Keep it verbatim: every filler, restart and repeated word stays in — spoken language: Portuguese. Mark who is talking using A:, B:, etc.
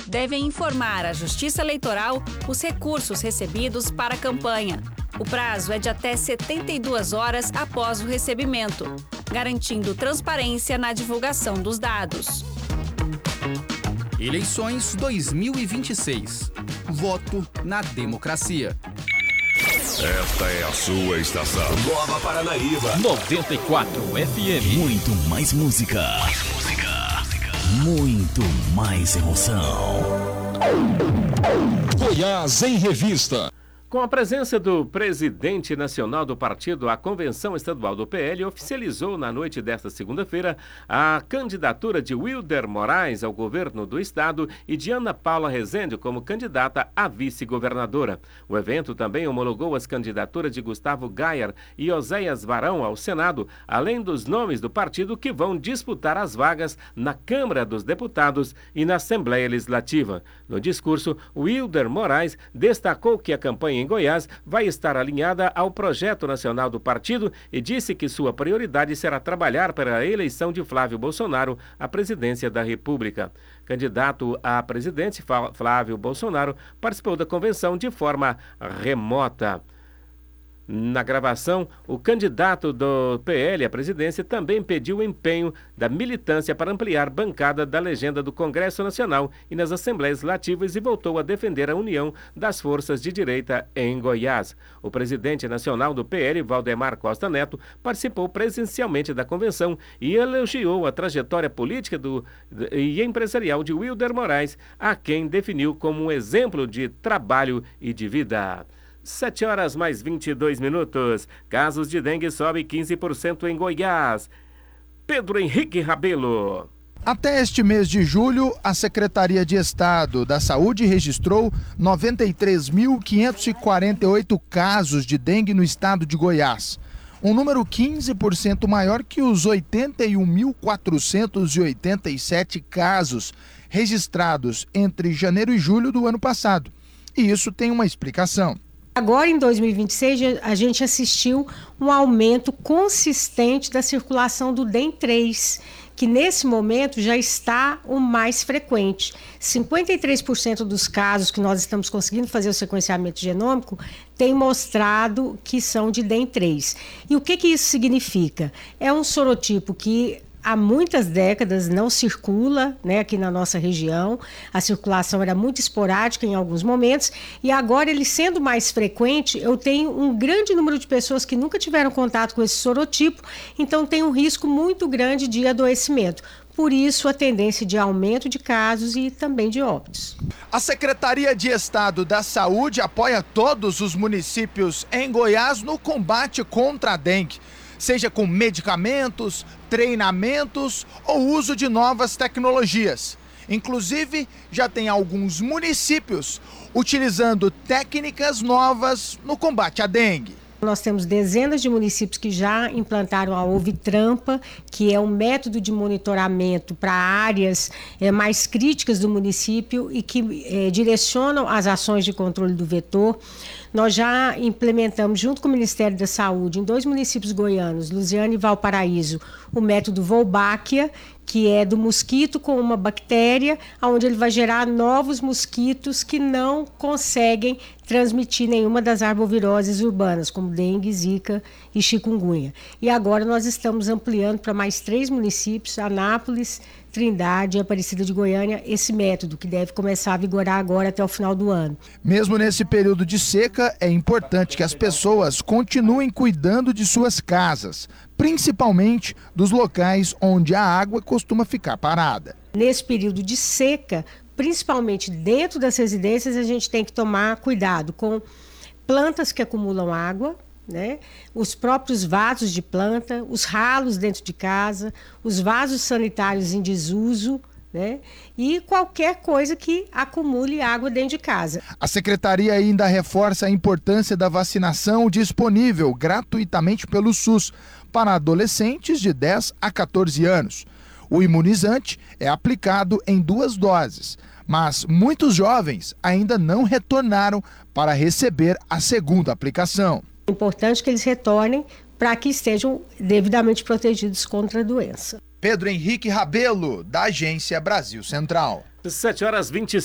A: devem informar à Justiça Eleitoral os recursos recebidos para a campanha. O prazo é de até setenta e duas horas após o recebimento, garantindo transparência na divulgação dos dados.
B: Eleições dois mil e vinte e seis. Voto na democracia.
C: Esta é a sua estação. Nova Paranaíba.
D: noventa e quatro F M.
E: Muito mais música. Mais música. Muito mais emoção.
D: Goiás em Revista.
F: Com a presença do presidente nacional do partido, a Convenção Estadual do P L oficializou na noite desta segunda-feira a candidatura de Wilder Moraes ao governo do estado e de Ana Paula Rezende como candidata a vice-governadora. O evento também homologou as candidaturas de Gustavo Gayer e Oséias Varão ao Senado, além dos nomes do partido que vão disputar as vagas na Câmara dos Deputados e na Assembleia Legislativa. No discurso, Wilder Moraes destacou que a campanha em Goiás vai estar alinhada ao projeto nacional do partido e disse que sua prioridade será trabalhar para a eleição de Flávio Bolsonaro à presidência da República. Candidato à presidência, Flávio Bolsonaro participou da convenção de forma remota. Na gravação, o candidato do P L à presidência também pediu o empenho da militância para ampliar bancada da legenda do Congresso Nacional e nas Assembleias Legislativas e voltou a defender a união das forças de direita em Goiás. O presidente nacional do P L, Valdemar Costa Neto, participou presencialmente da convenção e elogiou a trajetória política do, e empresarial de Wilder Moraes, a quem definiu como um exemplo de trabalho e de vida. Sete horas mais vinte e dois minutos. Casos de dengue sobem quinze por cento em Goiás. Pedro Henrique Rabelo.
G: Até este mês de julho, a Secretaria de Estado da Saúde registrou noventa e três mil quinhentos e quarenta e oito casos de dengue no estado de Goiás. Um número quinze por cento maior que os oitenta e um mil quatrocentos e oitenta e sete casos registrados entre janeiro e julho do ano passado. E isso tem uma explicação.
H: Agora, em dois mil e vinte e seis, a gente assistiu um aumento consistente da circulação do D E M três, que nesse momento já está o mais frequente. cinquenta e três por cento dos casos que nós estamos conseguindo fazer o sequenciamento genômico tem mostrado que são de D E M três. E o que, que isso significa? É um sorotipo que há muitas décadas não circula, né, aqui na nossa região. A circulação era muito esporádica em alguns momentos e agora, ele sendo mais frequente, eu tenho um grande número de pessoas que nunca tiveram contato com esse sorotipo, então tem um risco muito grande de adoecimento. Por isso, a tendência de aumento de casos e também de óbitos.
G: A Secretaria de Estado da Saúde apoia todos os municípios em Goiás no combate contra a dengue, seja com medicamentos, treinamentos ou uso de novas tecnologias. Inclusive, já tem alguns municípios utilizando técnicas novas no combate à dengue.
H: Nós temos dezenas de municípios que já implantaram a Ovitrampa, que é um método de monitoramento para áreas é, mais críticas do município e que é, direcionam as ações de controle do vetor. Nós já implementamos, junto com o Ministério da Saúde, em dois municípios goianos, Lusiânia e Valparaíso, o método Wolbachia, que é do mosquito com uma bactéria, onde ele vai gerar novos mosquitos que não conseguem transmitir nenhuma das arboviroses urbanas, como dengue, zika e chikungunya. E agora nós estamos ampliando para mais três municípios, Anápolis, Trindade e Aparecida de Goiânia, esse método, que deve começar a vigorar agora até o final do ano.
G: Mesmo nesse período de seca, é importante que as pessoas continuem cuidando de suas casas, principalmente dos locais onde a água costuma ficar parada.
H: Nesse período de seca, principalmente dentro das residências, a gente tem que tomar cuidado com plantas que acumulam água, né? Os próprios vasos de planta, os ralos dentro de casa, os vasos sanitários em desuso, né? E qualquer coisa que acumule água dentro de casa.
G: A Secretaria ainda reforça a importância da vacinação disponível gratuitamente pelo SUS para adolescentes de dez a quatorze anos. O imunizante é aplicado em duas doses, mas muitos jovens ainda não retornaram para receber a segunda aplicação.
H: É importante que eles retornem para que estejam devidamente protegidos contra a doença.
G: Pedro Henrique Rabelo, da Agência Brasil Central.
F: sete horas e vinte